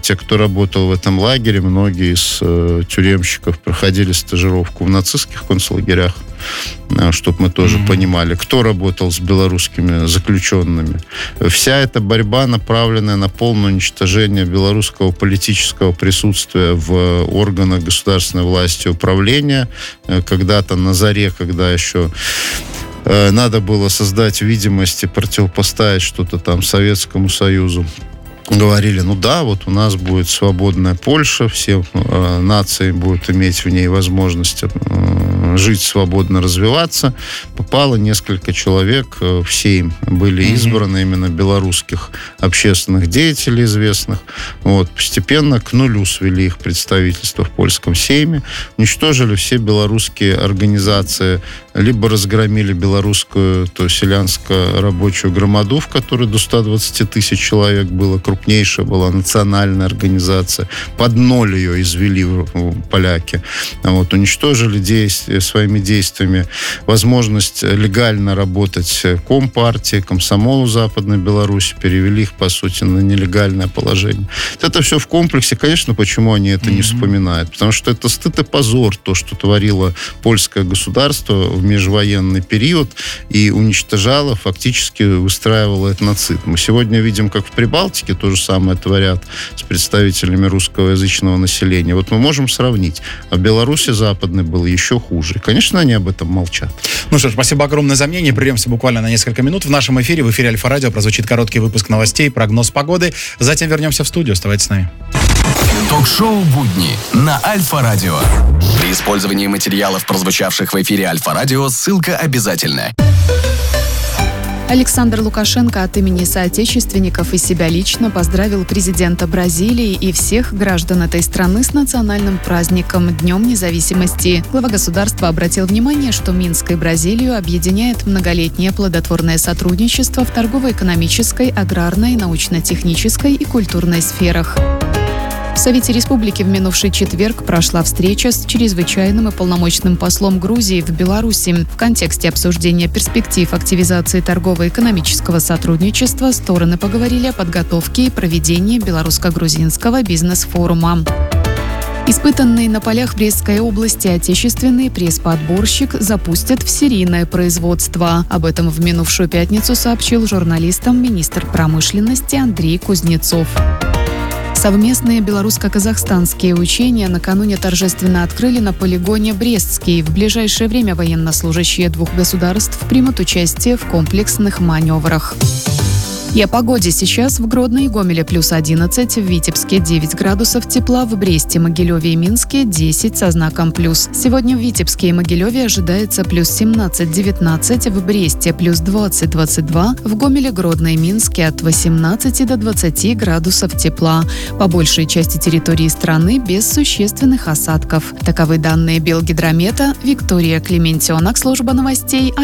те, кто работал в этом лагере, многие из тюремщиков проходили стажировку в нацистских концлагерях, чтобы мы тоже понимали, кто работал с белорусскими заключенными. Вся эта борьба, направленная на полное уничтожение белорусского политического присутствия в органах государственной власти и управления. Когда-то на заре, когда еще надо было создать видимость и противопоставить что-то там Советскому Союзу, говорили, ну да, вот у нас будет свободная Польша, все нации будут иметь в ней возможность жить свободно, развиваться. Попало несколько человек в Сейм. Были избраны именно белорусских общественных деятелей известных. Вот. Постепенно к нулю свели их представительство в польском Сейме. Уничтожили все белорусские организации, либо разгромили белорусскую, то селянско-рабочую громаду, в которой до 120 тысяч человек было, крупнейшая была национальная организация. Под ноль ее извели поляки. Вот. Уничтожили своими действиями возможность легально работать Компартии, комсомолу Западной Беларуси, перевели их, по сути, на нелегальное положение. Это все в комплексе. Конечно, почему они это не вспоминают? Потому что это стыд и позор, то, что творило польское государство в межвоенный период и уничтожало, фактически выстраивало этноцид. Мы сегодня видим, как в Прибалтике то же самое творят с представителями русскоязычного населения. Вот мы можем сравнить. А в Беларуси Западной было еще хуже. И, конечно, они об этом молчат. Ну что ж, спасибо огромное за мнение. Прервемся буквально на несколько минут. В нашем эфире, в эфире Альфа-радио, прозвучит короткий выпуск новостей, прогноз погоды. Затем вернемся в студию. Оставайтесь с нами. Ток-шоу «Будни» на Альфа-радио. При использовании материалов, прозвучавших в эфире Альфа-радио, ссылка обязательна. Александр Лукашенко от имени соотечественников и себя лично поздравил президента Бразилии и всех граждан этой страны с национальным праздником Днем независимости. Глава государства обратил внимание, что Минск и Бразилию объединяет многолетнее плодотворное сотрудничество в торгово-экономической, аграрной, научно-технической и культурной сферах. В Совете Республики в минувший четверг прошла встреча с чрезвычайным и полномочным послом Грузии в Беларуси. В контексте обсуждения перспектив активизации торгово-экономического сотрудничества стороны поговорили о подготовке и проведении белорусско-грузинского бизнес-форума. Испытанный на полях Брестской области отечественный пресс-подборщик запустят в серийное производство. Об этом в минувшую пятницу сообщил журналистам министр промышленности Андрей Кузнецов. Совместные белорусско-казахстанские учения накануне торжественно открыли на полигоне Брестский. В ближайшее время военнослужащие двух государств примут участие в комплексных маневрах. И о погоде. Сейчас в Гродно и Гомеле плюс 11, в Витебске 9 градусов тепла, в Бресте, Могилеве и Минске 10 со знаком плюс. Сегодня в Витебске и Могилеве ожидается плюс 17-19, в Бресте плюс 20-22, в Гомеле, Гродно и Минске от 18 до 20 градусов тепла. По большей части территории страны без существенных осадков. Таковы данные Белгидромета. Виктория Клементьонок, служба новостей